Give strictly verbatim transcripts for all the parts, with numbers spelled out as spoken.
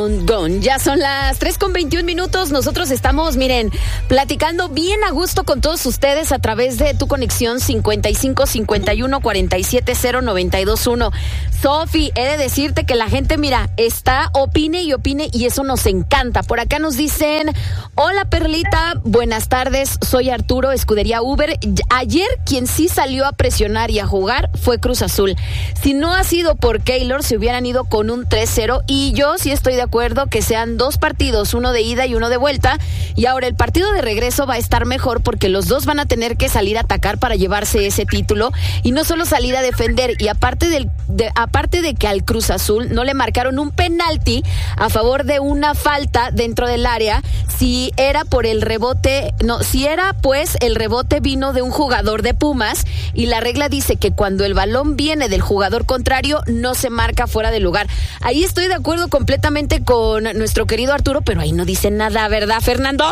Rondón. Ya son las tres con veintiún minutos. Nosotros estamos, miren, platicando bien a gusto con todos ustedes a través de tu conexión cincuenta y cinco cincuenta y uno cuarenta y siete cero noventa y dos uno. Sofi, he de decirte que la gente, mira, está opine y opine y eso nos encanta. Por acá nos dicen, hola Perlita, buenas tardes, soy Arturo, Escudería Uber. Ayer quien sí salió a presionar y a jugar fue Cruz Azul. Si no ha sido por Keylor, se hubieran ido con un tres cero y yo sí estoy de acuerdo que sean dos partidos, uno de ida y uno de vuelta, y ahora el partido de regreso va a estar mejor porque los dos van a tener que salir a atacar para llevarse ese título y no solo salir a defender. Y aparte del, de, aparte de que al Cruz Azul no le marcaron un penalti a favor de una falta dentro del área, si era por el rebote, no, si era pues el rebote vino de un jugador de Pumas y la regla dice que cuando el balón viene del jugador contrario no se marca fuera de lugar. Ahí estoy de acuerdo completamente con nuestro querido Arturo, pero ahí no dice nada, ¿verdad, Fernando?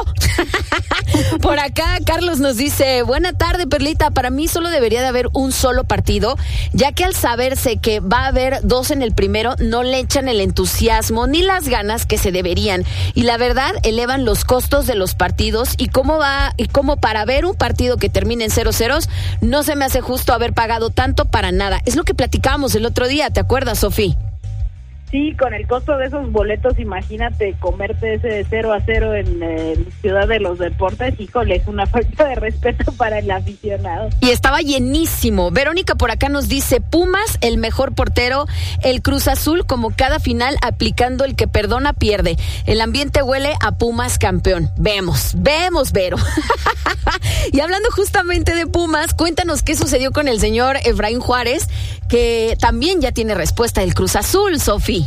Por acá Carlos nos dice, buena tarde Perlita, para mí solo debería de haber un solo partido, ya que al saberse que va a haber dos en el primero, no le echan el entusiasmo ni las ganas que se deberían, y la verdad elevan los costos de los partidos, y cómo va, y cómo para ver un partido que termine en cero ceros, no se me hace justo haber pagado tanto para nada. Es lo que platicábamos el otro día, ¿te acuerdas, Sofí? Sí, con el costo de esos boletos, imagínate comerte ese de cero a cero en eh, Ciudad de los Deportes, híjole, es una falta de respeto para el aficionado. Y estaba llenísimo. Verónica por acá nos dice, Pumas, el mejor portero, el Cruz Azul como cada final aplicando el que perdona pierde. El ambiente huele a Pumas campeón. Vemos, vemos, Vero. Y hablando justamente de Pumas, cuéntanos qué sucedió con el señor Efraín Juárez, que también ya tiene respuesta del Cruz Azul, Sofía.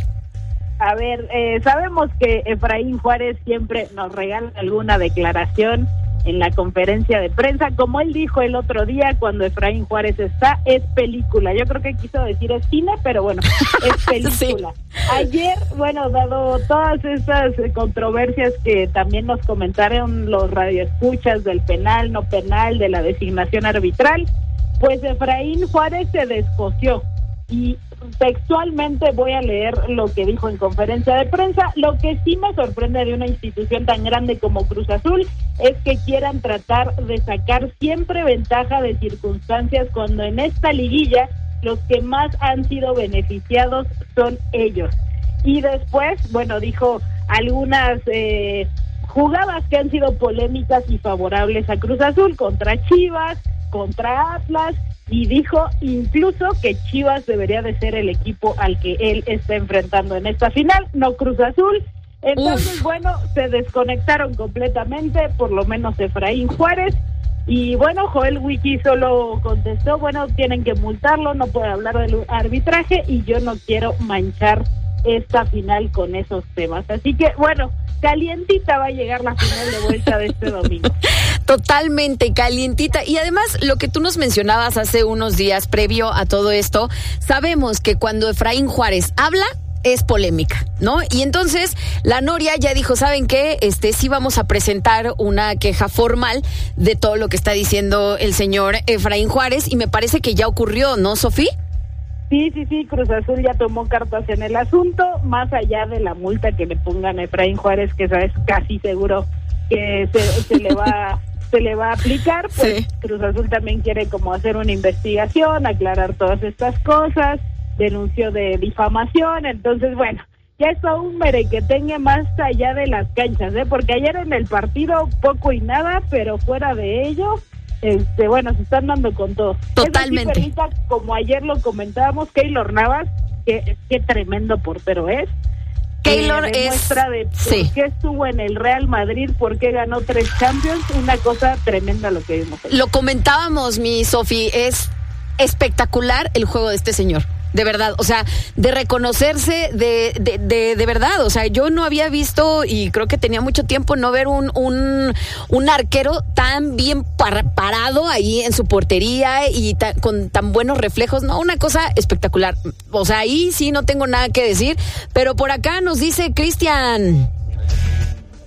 A ver, eh, sabemos que Efraín Juárez siempre nos regala alguna declaración en la conferencia de prensa. Como él dijo el otro día, cuando Efraín Juárez está, es película. Yo creo que quiso decir es cine, pero bueno, es película. Sí. Ayer, bueno, dado todas estas controversias que también nos comentaron los radioescuchas del penal, no penal, de la designación arbitral, pues Efraín Juárez se descoció. Y textualmente voy a leer lo que dijo en conferencia de prensa. Lo que sí me sorprende de una institución tan grande como Cruz Azul es que quieran tratar de sacar siempre ventaja de circunstancias cuando en esta liguilla los que más han sido beneficiados son ellos. Y después, bueno, dijo algunas eh, jugadas que han sido polémicas y favorables a Cruz Azul, contra Chivas, contra Atlas, y dijo incluso que Chivas debería de ser el equipo al que él está enfrentando en esta final, no Cruz Azul. Entonces, Uf. bueno, se desconectaron completamente, por lo menos Efraín Juárez, y bueno, Joel Wiki solo contestó, bueno, tienen que multarlo, no puede hablar del arbitraje, y yo no quiero manchar esta final con esos temas. Así que, bueno, calientita va a llegar la final de vuelta de este domingo. Totalmente calientita. Y además, lo que tú nos mencionabas hace unos días previo a todo esto, sabemos que cuando Efraín Juárez habla, es polémica, ¿no? Y entonces la Noria ya dijo, ¿saben qué? Este sí vamos a presentar una queja formal de todo lo que está diciendo el señor Efraín Juárez, y me parece que ya ocurrió, ¿no, Sofía? Sí, sí, sí, Cruz Azul ya tomó cartas en el asunto, más allá de la multa que le pongan a Efraín Juárez, que sabes casi seguro que se, se le va se le va a aplicar, pues sí. Cruz Azul también quiere como hacer una investigación, aclarar todas estas cosas, denunció de difamación, entonces bueno, ya es todo un merequetengue más allá de las canchas, ¿eh? Porque ayer en el partido poco y nada, pero fuera de ello, este bueno, se están dando con todo. Totalmente. Así, Perlita, como ayer lo comentábamos, Keylor Navas, que qué tremendo portero es. Keylor eh, demuestra es... de por sí. qué estuvo en el Real Madrid, por qué ganó tres Champions, una cosa tremenda lo que vimos ahí. Lo comentábamos, mi Sofi, es espectacular el juego de este señor. De verdad, o sea, de reconocerse de, de, de, de verdad, o sea, yo no había visto, y creo que tenía mucho tiempo no ver un, un, un arquero tan bien par, parado ahí en su portería y ta, con tan buenos reflejos, no, una cosa espectacular. O sea, ahí sí no tengo nada que decir, pero por acá nos dice Cristian.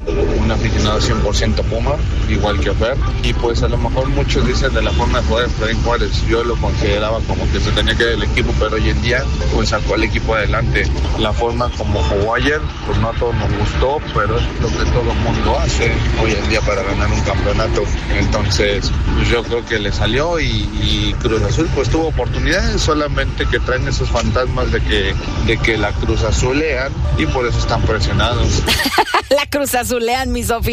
un aficionado cien por ciento Puma, igual que Fer, y pues a lo mejor muchos dicen de la forma de jugar de Efraín Juárez, yo lo consideraba como que se tenía que ir el equipo, pero hoy en día pues sacó al equipo adelante. La forma como jugó ayer, pues no a todos nos gustó, pero es lo que todo el mundo hace hoy en día para ganar un campeonato. Entonces pues yo creo que le salió y, y Cruz Azul pues tuvo oportunidades, solamente que traen esos fantasmas de que, de que la Cruz Azulean y por eso están presionados. La Cruz Azulean, mi Sofi.